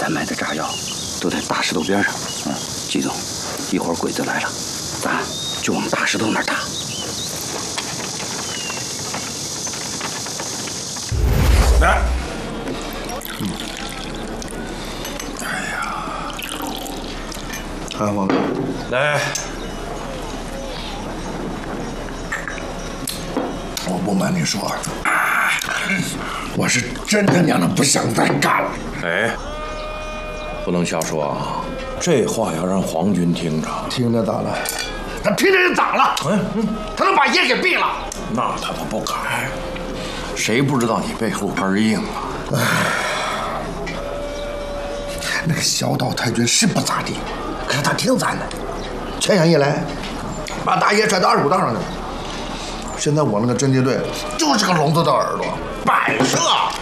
咱买的炸药都在大石头边上。季总，一会儿鬼子来了，咱就往大石头那儿打。 来。 看王哥， 来， 我不瞒你说，我是真他娘的不想再干了。 哎，不能瞎说啊，这话要让皇军听着。 听着咋了？他听着就咋了？他能把爷给毙了？ 那他都不敢，谁不知道你背后根硬啊？ 那个小岛太君是不咋地，可是他挺惨的。全阳一来，把大爷拽到二股道上去了。现在我那个侦缉队就是个聋子的耳朵，摆设。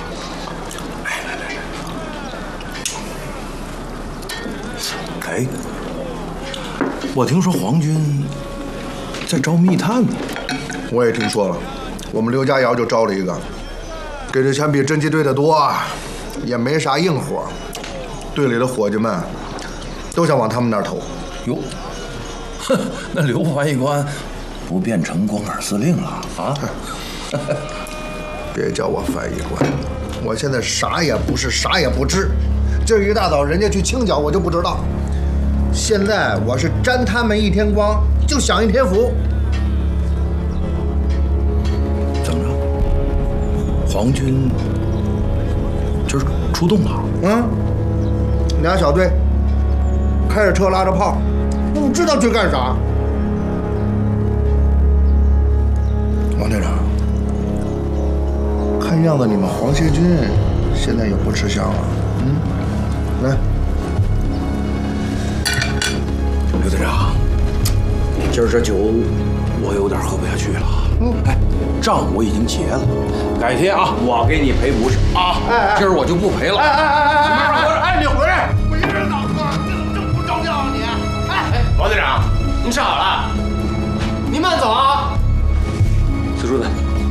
哎，我听说皇军在招密探呢。 我也听说了，我们刘家窑就招了一个，给的钱比侦缉队的多，也没啥硬活。队里的伙计们都想往他们那儿投。 哟，哼，那刘翻译官不变成光杆司令了啊？ 别叫我翻译官，我现在啥也不是，啥也不知。今儿一大早人家去清剿，我就不知道。现在我是沾他们一天光，就享一天福。 怎么着？皇军今儿出动了？ 俩小队开着车拉着炮，不知道去干啥。王队长，看样子你们黄协军现在也不吃香了。来， 刘队长，今儿这酒我有点喝不下去了。哎，账我已经结了，改天啊，我给你赔不是啊。今儿我就不赔了。 你回来！我一个人老喝，这不着调啊你！哎， 王队长，您上好了，您慢走啊。 四柱子，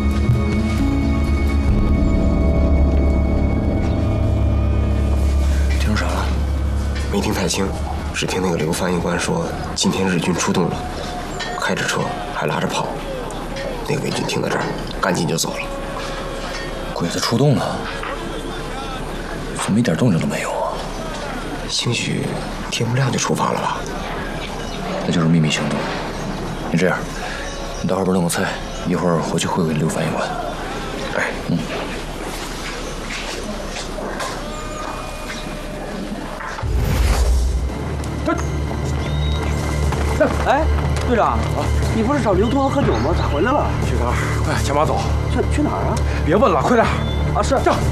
听啥了？没听太清，只听那个刘翻译官说，今天日军出动了，开着车还拉着炮。那个伪军听到这儿，赶紧就走了。 鬼子出动了，怎么一点动静都没有啊？ 兴许天不亮就出发了吧？ 那就是秘密行动。你这样，你到后边弄个菜，一会儿回去会给刘翻译官。 哎， 哎，队长，你不是找刘通喝酒吗？咋回来了？ 去哪儿？快牵马走！ 去哪儿啊？ 别问了，快点！ 啊，是站！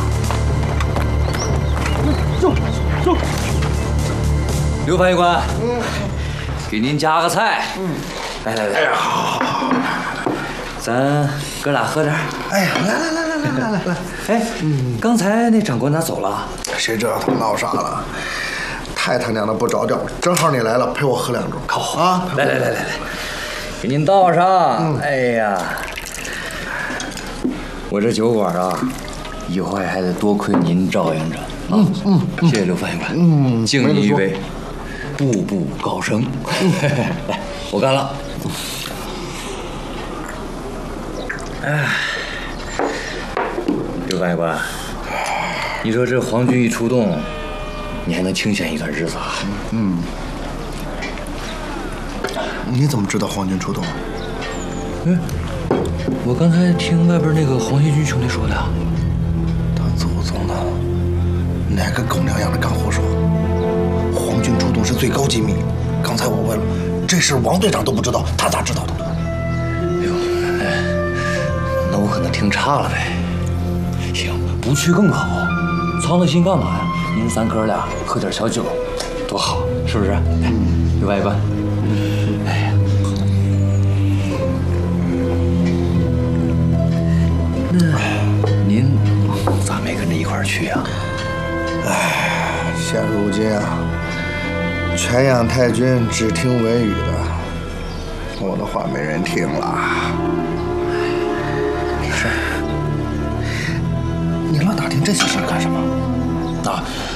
走！ 刘翻译官，给您加个菜。来， 哎呀，好， 咱哥俩喝点。 哎呀，来， 哎，刚才那长官哪走了？ 谁知道他闹啥了？太他娘的不着调！正好你来了，陪我喝两盅。 靠啊！ 来，给您倒上。哎呀，我这酒馆啊，以后还得多亏您照应着啊。谢谢刘翻译官。敬你一杯，步步高升。来，我干了。哎，刘翻译官，你说这皇军一出动，你还能清闲一段日子啊？ 你怎么知道皇军出动？ 我刚才听外边那个黄协军兄弟说的。 他祖宗的，哪个狗娘养的敢胡说？皇军出动是最高机密。刚才我问了，这事王队长都不知道，他咋知道的？ 哎呦，那我可能听差了呗。行，不去更好，操那心干嘛呀？您咱哥俩喝点小酒，多好，是不是？来，刘翻译官。哎呀，那您咋没跟着一块儿去呀？ 现如今啊，全养太君只听文语的，我的话没人听了。 没事。 你老打听这些事干什么？ 啊，